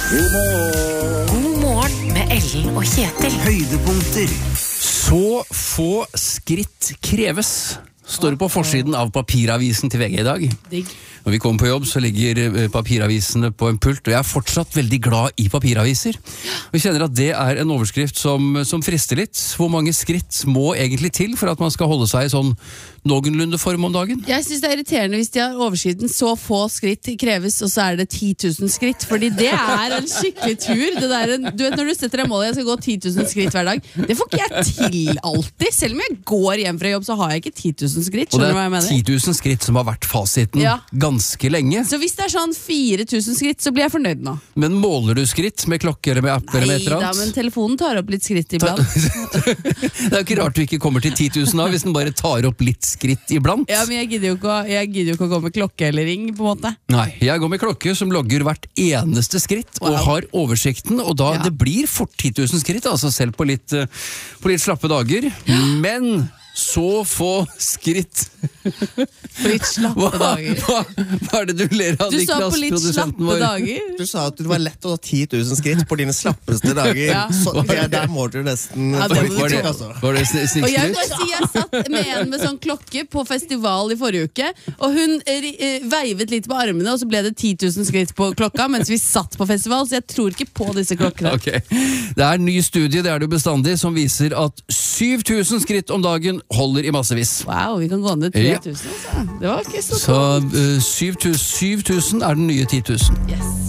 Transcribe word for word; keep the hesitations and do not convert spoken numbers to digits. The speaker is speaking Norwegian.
God morgen. God morgen med Ellen og Kjetil. Høydepunkter. Så få skritt kreves, står det på forsiden av papiravisen til V G i dag. Digg. Når vi kommer på jobb, så ligger eh, papiravisene på en pult, og jeg er fortsatt veldig glad i papiraviser. Og jeg kjenner at det er en overskrift som, som frister litt. Hvor mange skritt må egentlig til for at man skal holde seg i sånn noenlunde form om dagen? Jeg synes det er irriterende hvis de har overskriften så få skritt kreves, og så er det ti tusen skritt, fordi det er en skikkelig tur. Det der, du vet når du setter deg målet, jeg skal gå ti tusen skritt hver dag, det får ikke jeg til alltid. Selv om jeg går hjem fra jobb, så har jeg ikke ti tusen skritt. Og det Skjønner du hva jeg er mener? ti tusen skritt som har vært fasiten Ja. ganske lenge. Så hvis det er sånn fire tusen skritt, så blir jeg fornøyd nå. Men måler du skritt med klokke eller med app eller med et eller Neida, men annet? telefonen tar opp litt skritt iblant. Det er jo ikke rart du ikke kommer til ti tusen da, hvis den bare tar opp litt skritt iblant. Ja, men jeg gidder jo ikke, å- jeg gidder jo ikke å gå med klokke eller ring, på en måte. Nei, jeg går med klokke som logger hvert eneste skritt, og Wow. har oversikten, og da Ja. det blir fort ti tusen skritt, altså selv på litt, eh, på litt slappe dager. Men så få skritt. På litt slappe Hva, dager. hva, hva er det du ler av, Du sa Niklas, på litt produsenten slappe vår? dager. Du sa at det var lett å ta ti tusen skritt på dine slappeste dager. Ja. Så ja, der må du nesten Ja, det må du Var det, tro. altså. var det sn- Og jeg, må snikskryt? si, jeg satt med en med sånn klokke på festival i forrige uke, og hun eh, eh, veivet litt på armene, og så ble det ti tusen skritt på klokka mens vi satt på festival, så jeg tror ikke på disse klokkene. Ok. Det er en ny studie, det er det jo bestandig, som viser at syv tusen skritt om dagen holder i massevis. Wow, vi kan gå ned Ja. tre tusen, altså. Det var ikke så Så uh, syv tusen er den nye ti tusen. Yes.